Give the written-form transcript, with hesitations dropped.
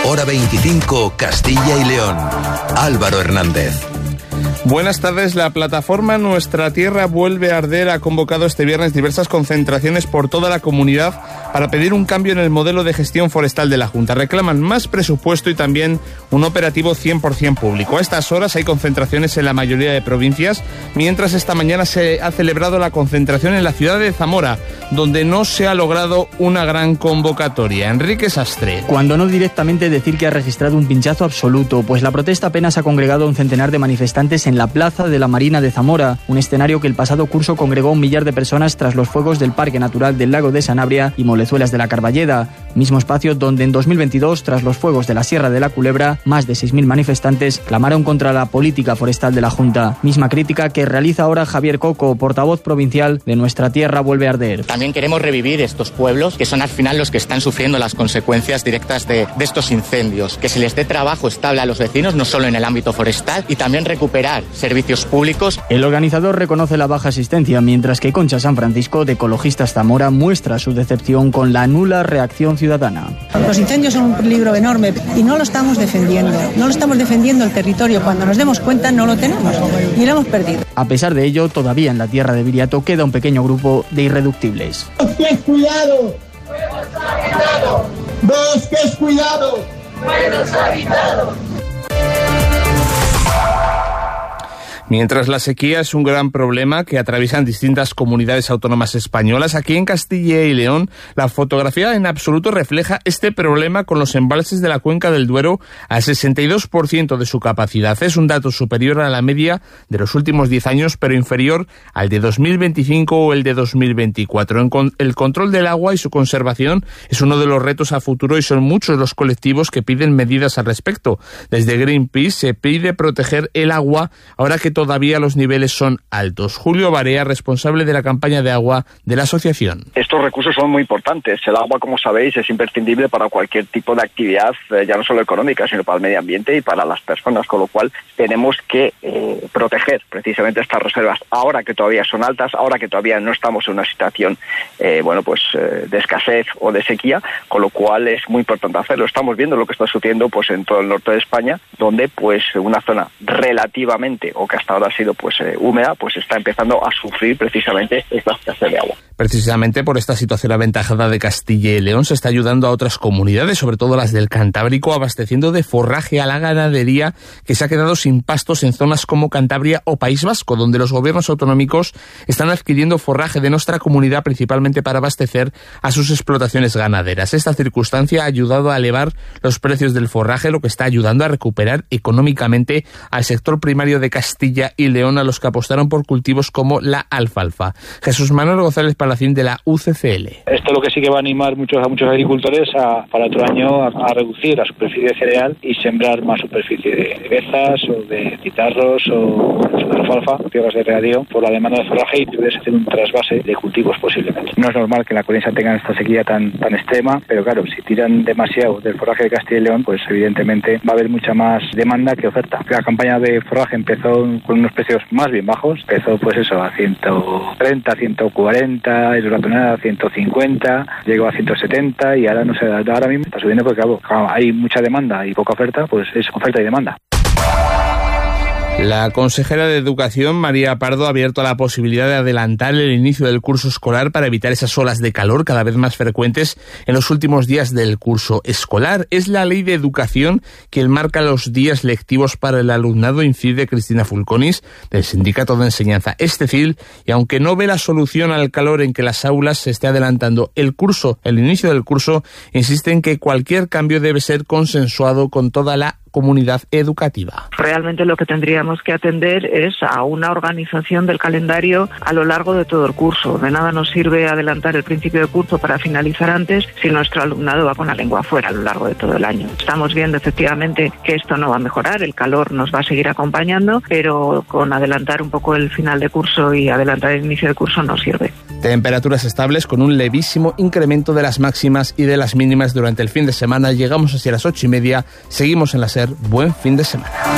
Hora 25, Castilla y León. Álvaro Hernández. Buenas tardes. La plataforma Nuestra Tierra vuelve a arder ha convocado este viernes diversas concentraciones por toda la comunidad para pedir un cambio en el modelo de gestión forestal de la Junta. Reclaman más presupuesto y también un operativo 100% público. A estas horas hay concentraciones en la mayoría de provincias, mientras esta mañana se ha celebrado la concentración en la ciudad de Zamora, donde no se ha logrado una gran convocatoria. Enrique Sastre. Cuando no directamente decir que ha registrado un pinchazo absoluto, pues la protesta apenas ha congregado a un centenar de manifestantes en la Plaza de la Marina de Zamora, un escenario que el pasado curso congregó a 1 millar de personas tras los fuegos del Parque Natural del Lago de Sanabria y Molezuelas de la Carballeda, mismo espacio donde en 2022, tras los fuegos de la Sierra de la Culebra, más de 6.000 manifestantes clamaron contra la política forestal de la Junta. Misma crítica que realiza ahora Javier Coco, portavoz provincial de Nuestra Tierra vuelve a arder. También queremos revivir estos pueblos, que son al final los que están sufriendo las consecuencias directas de estos incendios, que se les dé trabajo estable a los vecinos, no solo en el ámbito forestal, y también recuperar servicios públicos. El organizador reconoce la baja asistencia, mientras que Concha San Francisco, de Ecologistas Zamora, muestra su decepción con la nula reacción ciudadana. Los incendios son un peligro enorme y no lo estamos defendiendo. No lo estamos defendiendo el territorio. Cuando nos demos cuenta no lo tenemos y lo hemos perdido. A pesar de ello, todavía en la tierra de Viriato queda un pequeño grupo de irreductibles. ¡Bosques, cuidado! ¡Buenos habitados! ¡Bosques, cuidado! ¡Buenos habitados! Mientras la sequía es un gran problema que atraviesan distintas comunidades autónomas españolas, aquí en Castilla y León la fotografía en absoluto refleja este problema con los embalses de la cuenca del Duero al 62% de su capacidad. Es un dato superior a la media de los últimos 10 años, pero inferior al de 2025 o el de 2024. El control del agua y su conservación es uno de los retos a futuro y son muchos los colectivos que piden medidas al respecto. Desde Greenpeace se pide proteger el agua ahora que todavía los niveles son altos. Julio Barea, responsable de la campaña de agua de la asociación. Estos recursos son muy importantes. El agua, como sabéis, es imprescindible para cualquier tipo de actividad, ya no solo económica, sino para el medio ambiente y para las personas, con lo cual tenemos que proteger precisamente estas reservas. Ahora que todavía son altas, ahora que todavía no estamos en una situación de escasez o de sequía, con lo cual es muy importante hacerlo. Estamos viendo lo que está sucediendo en todo el norte de España, donde una zona relativamente, o que hasta ahora ha sido húmeda, está empezando a sufrir precisamente esta escasez de agua. Precisamente por esta situación aventajada de Castilla y León se está ayudando a otras comunidades, sobre todo las del Cantábrico, abasteciendo de forraje a la ganadería que se ha quedado sin pastos en zonas como Cantabria o País Vasco, donde los gobiernos autonómicos están adquiriendo forraje de nuestra comunidad principalmente para abastecer a sus explotaciones ganaderas. Esta circunstancia ha ayudado a elevar los precios del forraje, lo que está ayudando a recuperar económicamente al sector primario de Castilla y León, a los que apostaron por cultivos como la alfalfa. Jesús Manuel González Palacín, de la UCCL. Esto lo que sí que va a animar a muchos agricultores para otro año a reducir la superficie de cereal y sembrar más superficie de berzas o de citarros o de alfalfa, tierras de regadío, por la demanda de forraje, y puedes hacer un trasvase de cultivos posiblemente. No es normal que en la Corensa tengan esta sequía tan extrema, pero claro, si tiran demasiado del forraje de Castilla y León, pues evidentemente va a haber mucha más demanda que oferta. La campaña de forraje empezó con unos precios más bien bajos, empezó a 130, 140, el ratonera a 150, llegó a 170 y ahora no sé, ahora mismo está subiendo porque hay mucha demanda y poca oferta, pues es oferta y demanda. La consejera de Educación, María Pardo, ha abierto a la posibilidad de adelantar el inicio del curso escolar para evitar esas olas de calor cada vez más frecuentes en los últimos días del curso escolar. Es la Ley de Educación quien marca los días lectivos para el alumnado, incide Cristina Fulconis, del Sindicato de Enseñanza Estecil, y aunque no ve la solución al calor en que las aulas se esté adelantando el inicio del curso, insiste en que cualquier cambio debe ser consensuado con toda la comunidad educativa. Realmente lo que tendríamos que atender es a una organización del calendario a lo largo de todo el curso. De nada nos sirve adelantar el principio de curso para finalizar antes si nuestro alumnado va con la lengua afuera a lo largo de todo el año. Estamos viendo efectivamente que esto no va a mejorar, el calor nos va a seguir acompañando, pero con adelantar un poco el final de curso y adelantar el inicio de curso no sirve. Temperaturas estables con un levísimo incremento de las máximas y de las mínimas durante el fin de semana. Llegamos hacia las 8:30. Seguimos en la SER. Buen fin de semana.